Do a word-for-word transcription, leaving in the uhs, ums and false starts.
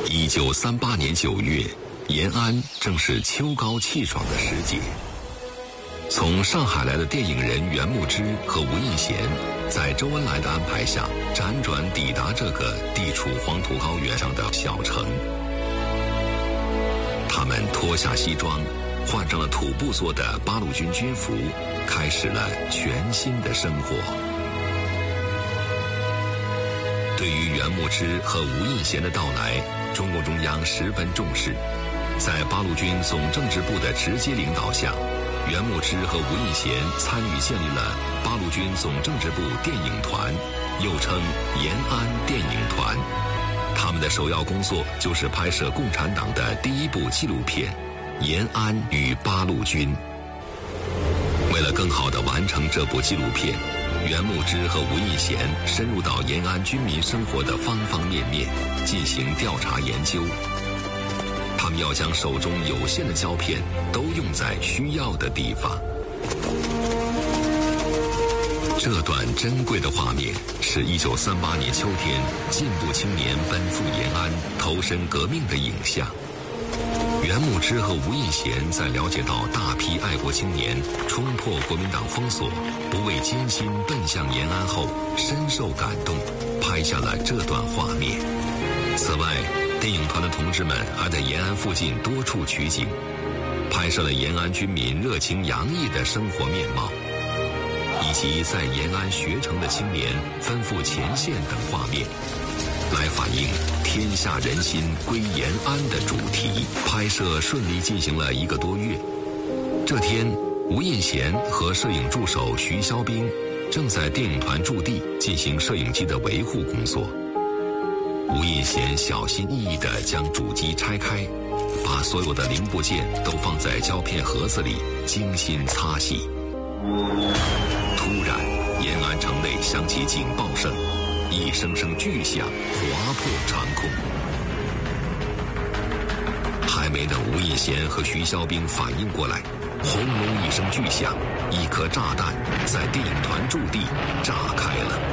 一九三八年九月，延安正是秋高气爽的时节。从上海来的电影人袁牧之和吴印贤，在周恩来的安排下，辗转抵达这个地处黄土高原上的小城。他们脱下西装，换上了土布做的八路军军服，开始了全新的生活。对于袁牧之和吴印贤的到来，中共中央十分重视。在八路军总政治部的直接领导下，袁牧之和吴印贤参与建立了八路军总政治部电影团，又称延安电影团。他们的首要工作就是拍摄共产党的第一部纪录片《延安与八路军》。为了更好地完成这部纪录片，袁牧之和吴印贤深入到延安军民生活的方方面面进行调查研究。他们要将手中有限的胶片都用在需要的地方。这段珍贵的画面是一九三八年秋天进步青年奔赴延安投身革命的影像。袁牧之和吴印贤在了解到大批爱国青年冲破国民党封锁，不畏艰辛奔向延安后，深受感动，拍下了这段画面。此外，电影团的同志们还在延安附近多处取景，拍摄了延安军民热情洋溢的生活面貌，以及在延安学成的青年奔赴前线等画面，来反映天下人心归延安的主题。拍摄顺利进行了一个多月。这天，吴印贤和摄影助手徐肖兵正在电影团驻地进行摄影机的维护工作。吴印贤小心翼翼地将主机拆开，把所有的零部件都放在胶片盒子里，精心擦洗。突然，延安城内响起警报声，一声声巨响划破长空。还没等吴印贤和徐肖兵反应过来，轰隆一声巨响，一颗炸弹在电影团驻地炸开了。